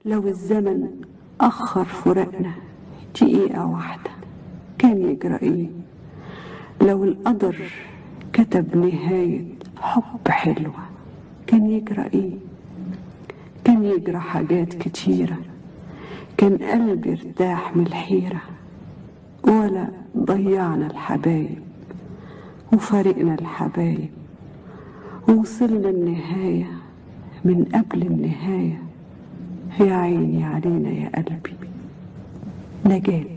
لو الزمن أخر فراقنا دقيقة واحدة كان يجرى إيه؟ لو القدر كتب نهاية حب حلوة كان يجرى إيه؟ كان يجرى حاجات كتيرة، كان قلبي ارتاح من الحيرة، ولا ضيعنا الحبايب وفارقنا الحبايب، ووصلنا النهاية من قبل النهاية. يا عيني علينا يا قلبي. نجاة.